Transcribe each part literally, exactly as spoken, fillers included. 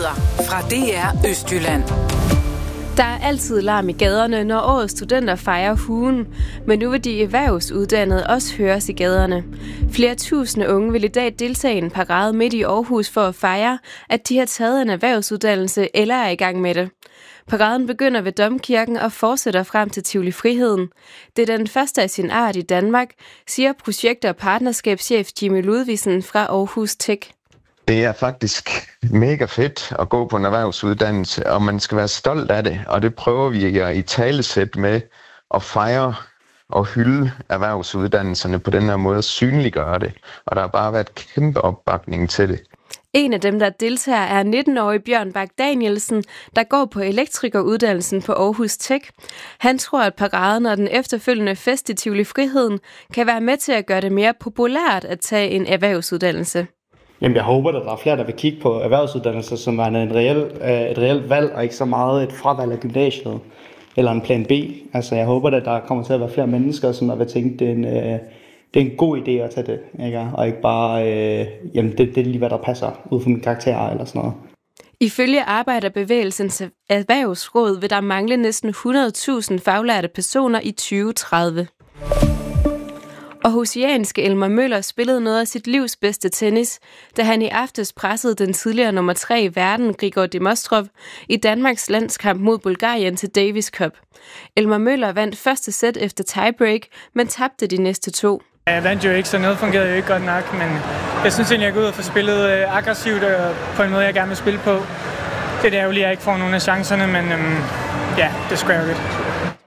Nyheder fra D R Østjylland. Der er altid larm i gaderne, når årets studenter fejrer hugen, men nu vil de erhvervsuddannede også høres i gaderne. Flere tusinde unge vil i dag deltage i en parade midt i Aarhus for at fejre, at de har taget en erhvervsuddannelse eller er i gang med det. Paraden begynder ved Domkirken og fortsætter frem til Tivoli Friheden. Det er den første af sin art i Danmark, siger projekt- og partnerskabschef Jimmy Ludvigsen fra Aarhus Tech. Det er faktisk mega fedt at gå på en erhvervsuddannelse, og man skal være stolt af det. Og det prøver vi at italesætte med at fejre og hylde erhvervsuddannelserne på den her måde, synliggøre det. Og der har bare været kæmpe opbakning til det. En af dem, der deltager, er nitten-årig Bjørn Bak Danielsen, der går på elektrikeruddannelsen på Aarhus Tech. Han tror, at paraden og den efterfølgende fest i Tivoli Friheden kan være med til at gøre det mere populært at tage en erhvervsuddannelse. Jamen, jeg håber, at der er flere, der vil kigge på erhvervsuddannelser, som er en reel, et reelt valg, og ikke så meget et fravalg af gymnasiet eller en plan B. Altså, jeg håber, at der kommer til at være flere mennesker, som vil tænke, det er en, øh, det er en god idé at tage det, ikke? Og ikke bare, øh, jamen, det, det er lige, hvad der passer ud for min karakter eller sådan noget. Ifølge Arbejderbevægelsens Erhvervsråd vil der mangle næsten hundrede tusind faglærte personer i tyve tredive. Og Aarhusianske Elmer Møller spillede noget af sit livs bedste tennis, da han i aftes pressede den tidligere nummer tre i verden, Grigor Dimitrov, i Danmarks landskamp mod Bulgarien til Davis Cup. Elmer Møller vandt første sæt efter tiebreak, men tabte de næste to. Jeg vandt jo ikke, så noget fungerede jo ikke godt nok, men jeg synes egentlig, jeg går ud og får spillet aggressivt og på en måde, jeg gerne vil spille på. Det er ærgerligt, at jeg ikke får nogen af chancerne, men øhm, ja, det skal jeg jo godt.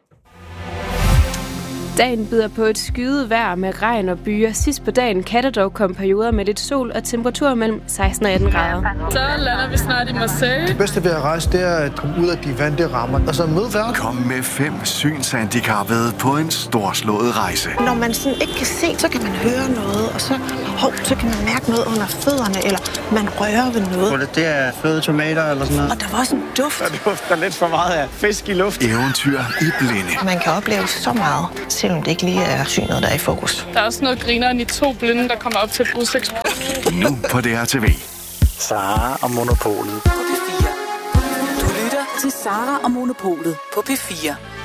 Dagen byder på et skyet vejr med regn og byer. Sidst på dagen kan der dog komme perioder med lidt sol og temperatur mellem seksten og atten grader. Så lander vi snart i Marseille. Det bedste ved at rejse, det er at komme ud af de vante rammer og så møde verden. Kom med fem synshandicappede på en storslået rejse. Når man sådan ikke kan se, så kan man høre noget, og så, hov, så kan man mærke noget under fødderne, eller man rører ved noget. Det er fløde tomater eller sådan noget. Og der var også en duft. Der dufter lidt for meget af fisk i luft. Eventyr i blinde. Man kan opleve så meget, selvom det ikke lige er synet, der er i fokus. Der er også noget grineren i to blinde, der kommer op til et udsigtspunkt. Nu på D R T V. Sara og Monopolet. På P fire. Du lytter til Sara og Monopolet på P fire.